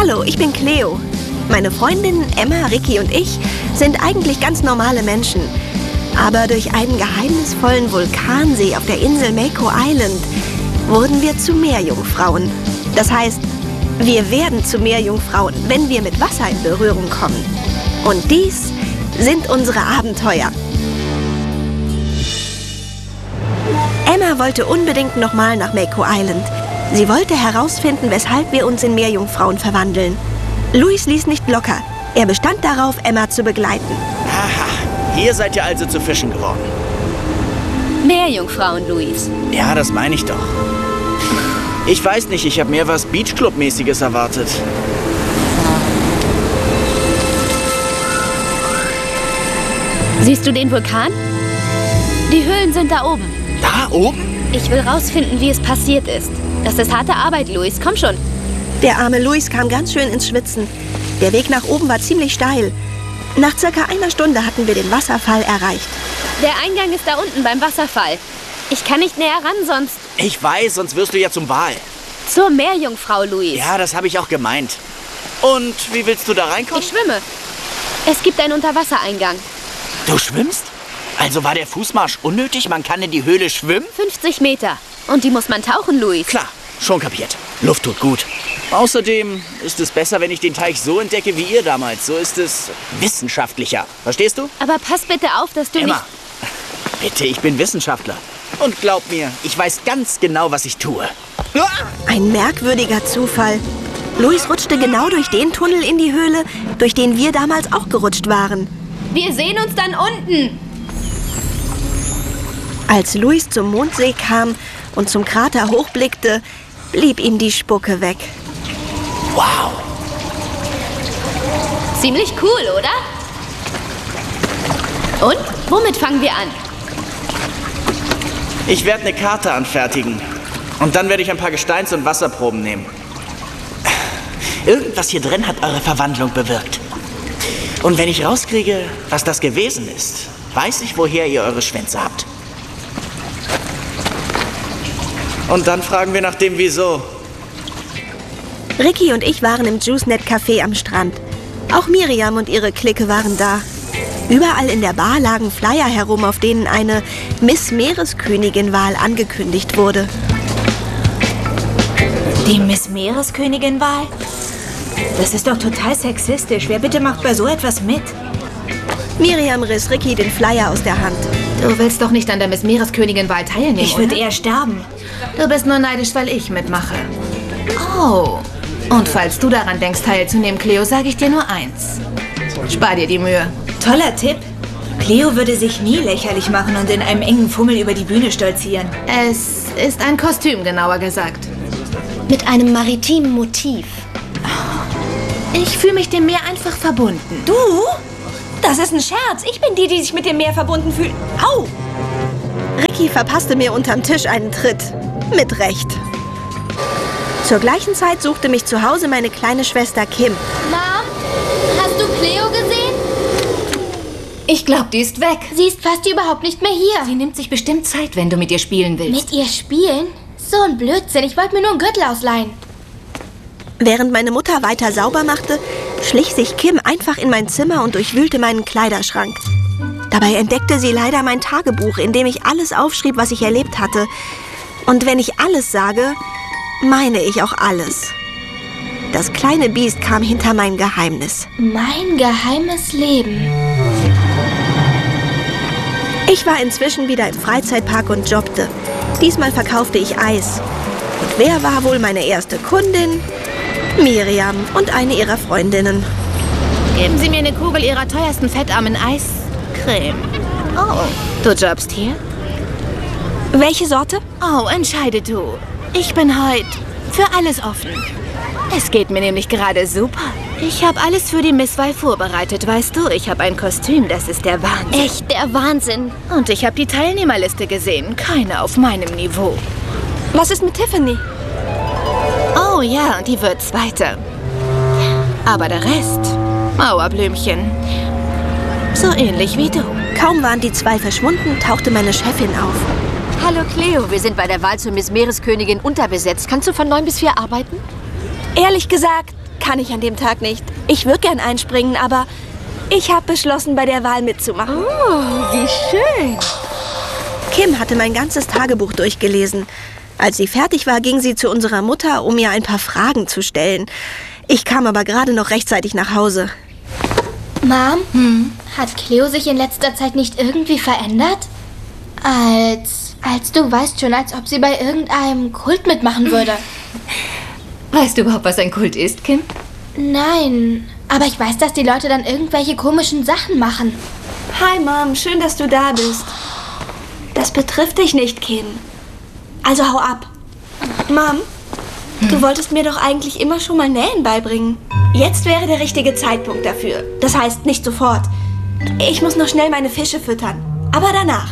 Hallo, ich bin Cleo. Meine Freundinnen Emma, Ricky und ich sind eigentlich ganz normale Menschen. Aber durch einen geheimnisvollen Vulkansee auf der Insel Mako Island wurden wir zu Meerjungfrauen. Das heißt, wir werden zu Meerjungfrauen, wenn wir mit Wasser in Berührung kommen. Und dies sind unsere Abenteuer. Emma wollte unbedingt nochmal nach Mako Island. Sie wollte herausfinden, weshalb wir uns in Meerjungfrauen verwandeln. Louis ließ nicht locker. Er bestand darauf, Emma zu begleiten. Aha, hier seid ihr also zu Fischen geworden. Meerjungfrauen, Louis. Ja, das meine ich doch. Ich weiß nicht, ich habe mehr was Beachclub-mäßiges erwartet. Siehst du den Vulkan? Die Höhlen sind da oben. Da oben? Ich will rausfinden, wie es passiert ist. Das ist harte Arbeit, Louis. Komm schon. Der arme Louis kam ganz schön ins Schwitzen. Der Weg nach oben war ziemlich steil. Nach circa einer Stunde hatten wir den Wasserfall erreicht. Der Eingang ist da unten beim Wasserfall. Ich kann nicht näher ran, sonst... Ich weiß, sonst wirst du ja zum Wal. Zur Meerjungfrau, Louis. Ja, das habe ich auch gemeint. Und wie willst du da reinkommen? Ich schwimme. Es gibt einen Unterwassereingang. Du schwimmst? Also war der Fußmarsch unnötig? Man kann in die Höhle schwimmen? 50 Meter. Und die muss man tauchen, Louis. Klar, schon kapiert. Luft tut gut. Außerdem ist es besser, wenn ich den Teich so entdecke wie ihr damals. So ist es wissenschaftlicher. Verstehst du? Aber pass bitte auf, dass du Emma, bitte, ich bin Wissenschaftler. Und glaub mir, ich weiß ganz genau, was ich tue. Ein merkwürdiger Zufall. Louis rutschte genau durch den Tunnel in die Höhle, durch den wir damals auch gerutscht waren. Wir sehen uns dann unten. Als Louis zum Mondsee kam und zum Krater hochblickte, blieb ihm die Spucke weg. Wow. Ziemlich cool, oder? Und? Womit fangen wir an? Ich werde eine Karte anfertigen. Und dann werde ich ein paar Gesteins- und Wasserproben nehmen. Irgendwas hier drin hat eure Verwandlung bewirkt. Und wenn ich rauskriege, was das gewesen ist, weiß ich, woher ihr eure Schwänze habt. Und dann fragen wir nach dem Wieso. Ricky und ich waren im JuiceNet Café am Strand. Auch Miriam und ihre Clique waren da. Überall in der Bar lagen Flyer herum, auf denen eine Miss Meereskönigin-Wahl angekündigt wurde. Die Miss Meereskönigin-Wahl? Das ist doch total sexistisch. Wer bitte macht bei so etwas mit? Miriam riss Ricky den Flyer aus der Hand. Du willst doch nicht an der Miss Meereskönigin-Wahl teilnehmen, Ich würde eher sterben. Du bist nur neidisch, weil ich mitmache. Oh. Und falls du daran denkst, teilzunehmen, Cleo, sage ich dir nur eins. Spar dir die Mühe. Toller Tipp. Cleo würde sich nie lächerlich machen und in einem engen Fummel über die Bühne stolzieren. Es ist ein Kostüm, genauer gesagt. Mit einem maritimen Motiv. Ich fühle mich dem Meer einfach verbunden. Du? Das ist ein Scherz. Ich bin die sich mit dem Meer verbunden fühlt. Au! Ricky verpasste mir unterm Tisch einen Tritt. Mit Recht. Zur gleichen Zeit suchte mich zu Hause meine kleine Schwester Kim. Mom, hast du Cleo gesehen? Ich glaube, die ist weg. Sie ist fast überhaupt nicht mehr hier. Sie nimmt sich bestimmt Zeit, wenn du mit ihr spielen willst. Mit ihr spielen? So ein Blödsinn. Ich wollte mir nur einen Gürtel ausleihen. Während meine Mutter weiter sauber machte, schlich sich Kim einfach in mein Zimmer und durchwühlte meinen Kleiderschrank. Dabei entdeckte sie leider mein Tagebuch, in dem ich alles aufschrieb, was ich erlebt hatte. Und wenn ich alles sage, meine ich auch alles. Das kleine Biest kam hinter mein Geheimnis. Mein geheimes Leben. Ich war inzwischen wieder im Freizeitpark und jobbte. Diesmal verkaufte ich Eis. Und wer war wohl meine erste Kundin? Miriam und eine ihrer Freundinnen. Geben Sie mir eine Kugel Ihrer teuersten fettarmen Eiscreme. Oh, du jobbst hier? Welche Sorte? Oh, entscheide du. Ich bin heute für alles offen. Es geht mir nämlich gerade super. Ich habe alles für die Misswahl vorbereitet, weißt du. Ich habe ein Kostüm, das ist der Wahnsinn. Echt der Wahnsinn. Und ich habe die Teilnehmerliste gesehen. Keine auf meinem Niveau. Was ist mit Tiffany? Oh ja, die wird Zweite. Aber der Rest, Mauerblümchen. So ähnlich wie du. Kaum waren die zwei verschwunden, tauchte meine Chefin auf. Hallo Cleo, wir sind bei der Wahl zur Miss Meereskönigin unterbesetzt. Kannst du von 9 bis 4 arbeiten? Ehrlich gesagt, kann ich an dem Tag nicht. Ich würde gern einspringen, aber ich habe beschlossen, bei der Wahl mitzumachen. Oh, wie schön. Kim hatte mein ganzes Tagebuch durchgelesen. Als sie fertig war, ging sie zu unserer Mutter, um ihr ein paar Fragen zu stellen. Ich kam aber gerade noch rechtzeitig nach Hause. Mom, hat Cleo sich in letzter Zeit nicht irgendwie verändert? Als du weißt schon, als ob sie bei irgendeinem Kult mitmachen würde. Weißt du überhaupt, was ein Kult ist, Kim? Nein, aber ich weiß, dass die Leute dann irgendwelche komischen Sachen machen. Hi, Mom. Schön, dass du da bist. Das betrifft dich nicht, Kim. Also hau ab. Mom, du wolltest mir doch eigentlich immer schon mal Nähen beibringen. Jetzt wäre der richtige Zeitpunkt dafür. Das heißt, nicht sofort. Ich muss noch schnell meine Fische füttern. Aber danach.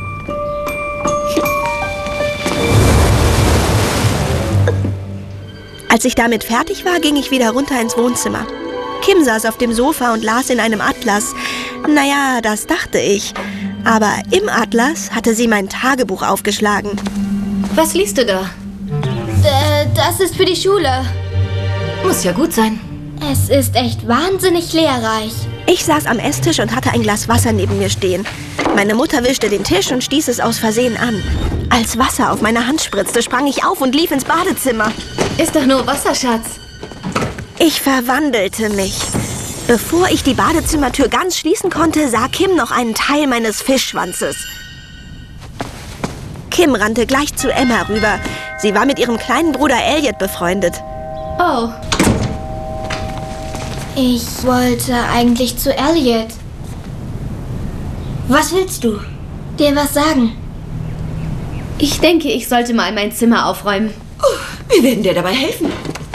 Als ich damit fertig war, ging ich wieder runter ins Wohnzimmer. Kim saß auf dem Sofa und las in einem Atlas. Naja, das dachte ich. Aber im Atlas hatte sie mein Tagebuch aufgeschlagen. Was liest du da? Das ist für die Schule. Muss ja gut sein. Es ist echt wahnsinnig lehrreich. Ich saß am Esstisch und hatte ein Glas Wasser neben mir stehen. Meine Mutter wischte den Tisch und stieß es aus Versehen an. Als Wasser auf meine Hand spritzte, sprang ich auf und lief ins Badezimmer. Ist doch nur Wasser, Schatz. Ich verwandelte mich. Bevor ich die Badezimmertür ganz schließen konnte, sah Kim noch einen Teil meines Fischschwanzes. Kim rannte gleich zu Emma rüber. Sie war mit ihrem kleinen Bruder Elliot befreundet. Oh, Ich wollte eigentlich zu Elliot. Was willst du? Dir was sagen. ich denke, ich sollte mal mein Zimmer aufräumen. Wir werden dir dabei helfen.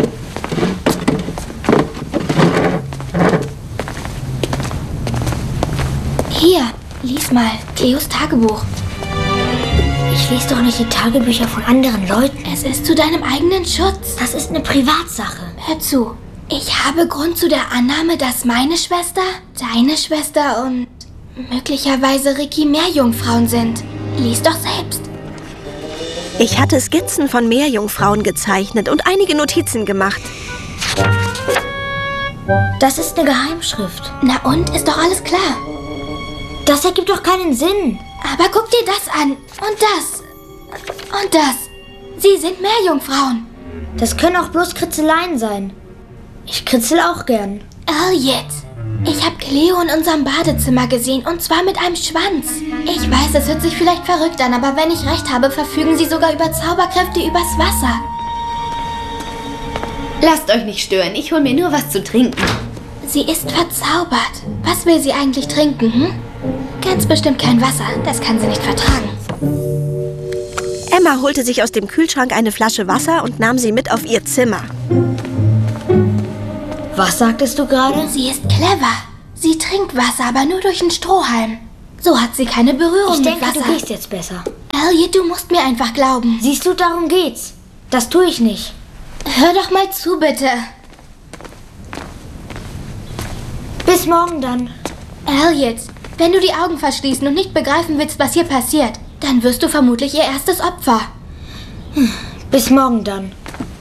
Hier, lies mal Cleos Tagebuch. Ich lese doch nicht die Tagebücher von anderen Leuten. Es ist zu deinem eigenen Schutz. Das ist eine Privatsache. Hör zu. Ich habe Grund zu der Annahme, dass meine Schwester, deine Schwester und möglicherweise Ricky Meerjungfrauen sind. Lies doch selbst. Ich hatte Skizzen von Meerjungfrauen gezeichnet und einige Notizen gemacht. Das ist eine Geheimschrift. Na und? Ist doch alles klar. Das ergibt doch keinen Sinn. Aber guck dir das an. Und das. Und das. Sie sind Meerjungfrauen. Das können auch bloß Kritzeleien sein. Ich kritzel auch gern. Elliot. Ich habe Cleo in unserem Badezimmer gesehen, und zwar mit einem Schwanz. Ich weiß, es hört sich vielleicht verrückt an, aber wenn ich recht habe, verfügen sie sogar über Zauberkräfte übers Wasser. Lasst euch nicht stören, ich hol mir nur was zu trinken. Sie ist verzaubert. Was will sie eigentlich trinken, hm? Ganz bestimmt kein Wasser, das kann sie nicht vertragen. Emma holte sich aus dem Kühlschrank eine Flasche Wasser und nahm sie mit auf ihr Zimmer. Was sagtest du gerade? Sie ist clever. Sie trinkt Wasser, aber nur durch einen Strohhalm. So hat sie keine Berührung Ich denke, mit Wasser. du gehst jetzt besser. Elliot, du musst mir einfach glauben. Siehst du, darum geht's. Das tue ich nicht. Hör doch mal zu, bitte. Bis morgen dann. Elliot, wenn du die Augen verschließen und nicht begreifen willst, was hier passiert, dann wirst du vermutlich ihr erstes Opfer. Bis morgen dann.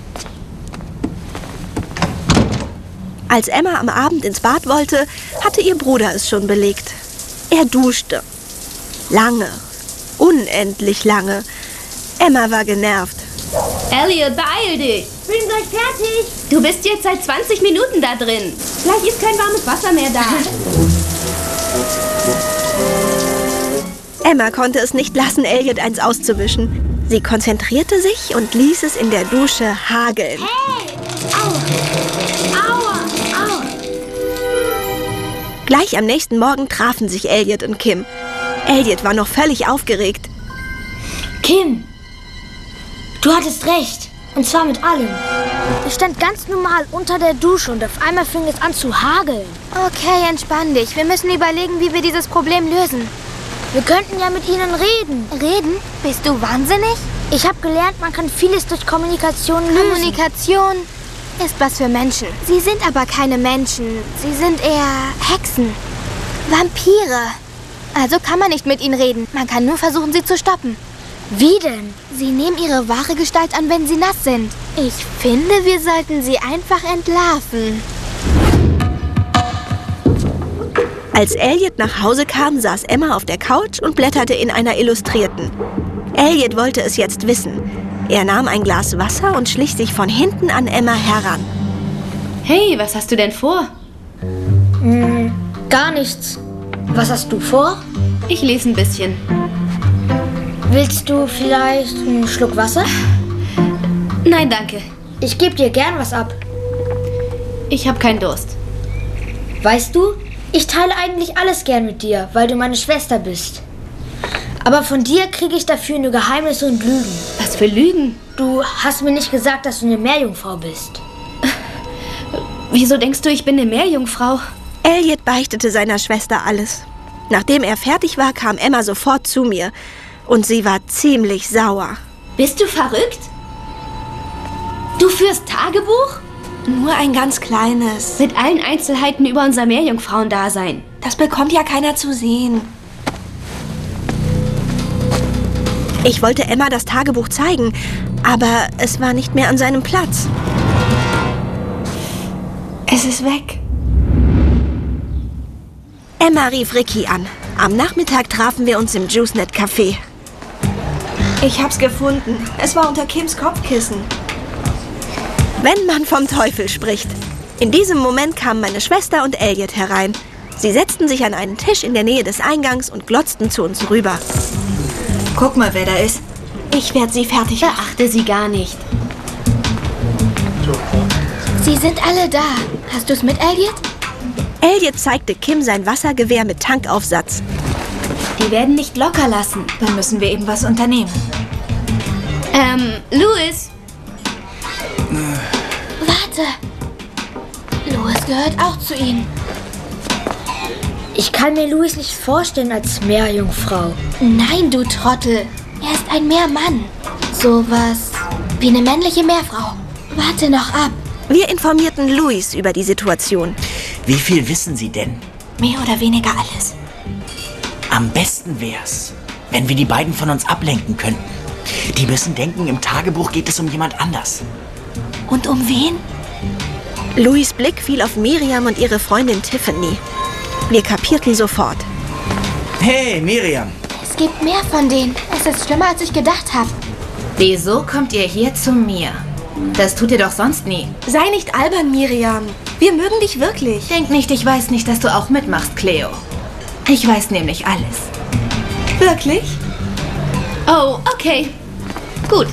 Als Emma am Abend ins Bad wollte, hatte ihr Bruder es schon belegt. Er duschte. Lange. Unendlich lange. Emma war genervt. Elliot, beeil dich! Bin gleich fertig. Du bist jetzt seit 20 Minuten da drin. Gleich ist kein warmes Wasser mehr da. Emma konnte es nicht lassen, Elliot eins auszuwischen. Sie konzentrierte sich und ließ es in der Dusche hageln. Gleich am nächsten Morgen trafen sich Elliot und Kim. Elliot war noch völlig aufgeregt. Kim, du hattest recht. Und zwar mit allem. Ich stand ganz normal unter der Dusche und auf einmal fing es an zu hageln. Okay, entspann dich. Wir müssen überlegen, wie wir dieses Problem lösen. Wir könnten ja mit ihnen reden. Reden? Bist du wahnsinnig? Ich habe gelernt, man kann vieles durch Kommunikation lösen. Kommunikation ist was für Menschen. Sie sind aber keine Menschen. Sie sind eher Hexen. Vampire. Also kann man nicht mit ihnen reden. Man kann nur versuchen, sie zu stoppen. Wie denn? Sie nehmen ihre wahre Gestalt an, wenn sie nass sind. Ich finde, wir sollten sie einfach entlarven. Als Elliot nach Hause kam, saß Emma auf der Couch und blätterte in einer Illustrierten. Elliot wollte es jetzt wissen. Er nahm ein Glas Wasser und schlich sich von hinten an Emma heran. Hey, was hast du denn vor? Gar nichts. Was hast du vor? Ich lese ein bisschen. Willst du vielleicht einen Schluck Wasser? Nein, danke. Ich gebe dir gern was ab. Ich habe keinen Durst. Weißt du, ich teile eigentlich alles gern mit dir, weil du meine Schwester bist. Aber von dir kriege ich dafür nur Geheimnisse und Lügen. Was für Lügen? Du hast mir nicht gesagt, dass du eine Meerjungfrau bist. Wieso denkst du, ich bin eine Meerjungfrau? Elliot beichtete seiner Schwester alles. Nachdem er fertig war, kam Emma sofort zu mir. Und sie war ziemlich sauer. Bist du verrückt? Du führst Tagebuch? Nur ein ganz kleines. Mit allen Einzelheiten über unser Meerjungfrauendasein. Das bekommt ja keiner zu sehen. Ich wollte Emma das Tagebuch zeigen, aber es war nicht mehr an seinem Platz. Es ist weg. Emma rief Ricky an. Am Nachmittag trafen wir uns im Juicenet Café. Ich hab's gefunden. Es war unter Kims Kopfkissen. Wenn man vom Teufel spricht. In diesem Moment kamen meine Schwester und Elliot herein. Sie setzten sich an einen Tisch in der Nähe des Eingangs und glotzten zu uns rüber. Guck mal, wer da ist. Ich werde sie fertig machen. Beachte sie gar nicht. Sie sind alle da. Hast du's mit, Elliot? Elliot zeigte Kim sein Wassergewehr mit Tankaufsatz. Die werden nicht locker lassen. Dann müssen wir eben was unternehmen. Louis. Warte. Louis gehört auch zu ihnen. Ich kann mir Louis nicht vorstellen als Meerjungfrau. Nein, du Trottel. Er ist ein Meermann. Sowas wie eine männliche Meerfrau. Warte noch ab. Wir informierten Louis über die Situation. Wie viel wissen Sie denn? Mehr oder weniger alles. Am besten wär's, wenn wir die beiden von uns ablenken könnten. Die müssen denken, im Tagebuch geht es um jemand anders. Und um wen? Louis' Blick fiel auf Miriam und ihre Freundin Tiffany. Wir kapierten sofort. Hey, Miriam. Es gibt mehr von denen. Es ist schlimmer, als ich gedacht habe. Wieso kommt ihr hier zu mir? Das tut ihr doch sonst nie. Sei nicht albern, Miriam. Wir mögen dich wirklich. Denk nicht, ich weiß nicht, dass du auch mitmachst, Cleo. Ich weiß nämlich alles. Wirklich? Oh, okay. Gut.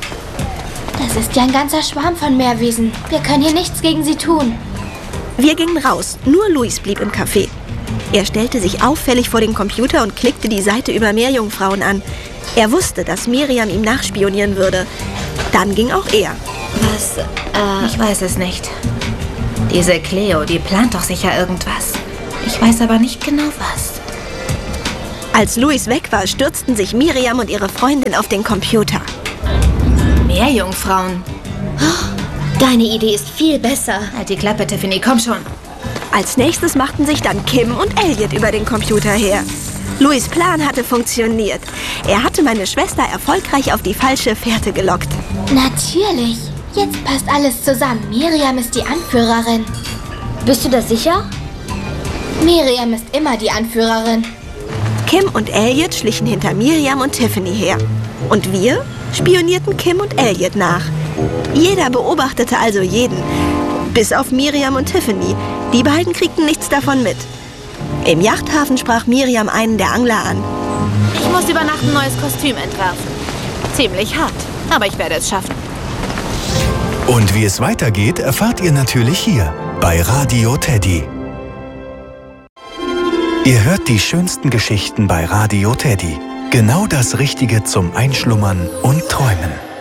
Das ist ja ein ganzer Schwarm von Meerwesen. Wir können hier nichts gegen sie tun. Wir gingen raus. Nur Louis blieb im Café. Er stellte sich auffällig vor den Computer und klickte die Seite über Meerjungfrauen an. Er wusste, dass Miriam ihm nachspionieren würde. Dann ging auch er. Was? Ich weiß es nicht. Diese Cleo, die plant doch sicher irgendwas. Ich weiß aber nicht genau was. Als Louis weg war, stürzten sich Miriam und ihre Freundin auf den Computer. Meerjungfrauen. Deine Idee ist viel besser. Halt die Klappe, Tiffany, komm schon. Als nächstes machten sich dann Kim und Elliot über den Computer her. Louis' Plan hatte funktioniert. Er hatte meine Schwester erfolgreich auf die falsche Fährte gelockt. Natürlich. Jetzt passt alles zusammen. Miriam ist die Anführerin. Bist du da sicher? Miriam ist immer die Anführerin. Kim und Elliot schlichen hinter Miriam und Tiffany her. Und wir spionierten Kim und Elliot nach. Jeder beobachtete also jeden. Bis auf Miriam und Tiffany. Die beiden kriegten nichts davon mit. Im Yachthafen sprach Miriam einen der Angler an. Ich muss über Nacht ein neues Kostüm entwerfen. Ziemlich hart, aber ich werde es schaffen. Und wie es weitergeht, erfahrt ihr natürlich hier bei Radio Teddy. Ihr hört die schönsten Geschichten bei Radio Teddy. Genau das Richtige zum Einschlummern und Träumen.